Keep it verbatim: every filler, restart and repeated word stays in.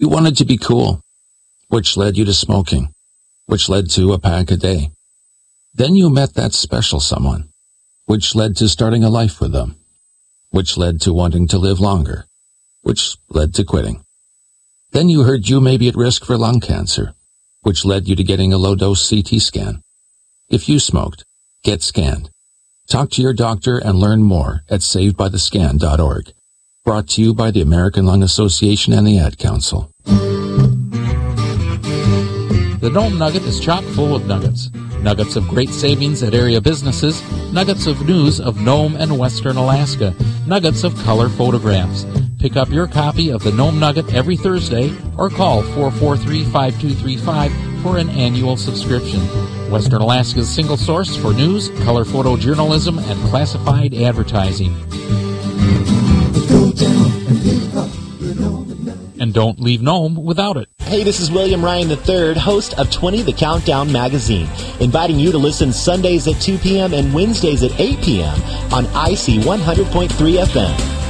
You wanted to be cool, which led you to smoking, which led to a pack a day. Then you met that special someone, which led to starting a life with them, which led to wanting to live longer, which led to quitting. Then you heard you may be at risk for lung cancer, which led you to getting a low-dose C T scan. If you smoked, get scanned. Talk to your doctor and learn more at saved by the scan dot org. Brought to you by the American Lung Association and the Ad Council. The Nome Nugget is chock full of nuggets. Nuggets of great savings at area businesses, nuggets of news of Nome and Western Alaska, nuggets of color photographs. Pick up your copy of the Nome Nugget every Thursday or call four four three, five two three five for an annual subscription. Western Alaska's single source for news, color photojournalism, and classified advertising. And don't leave Nome without it. Hey, this is William Ryan the third, host of twenty The Countdown magazine, inviting you to listen Sundays at two p.m. and Wednesdays at eight p.m. on I C one hundred point three F M.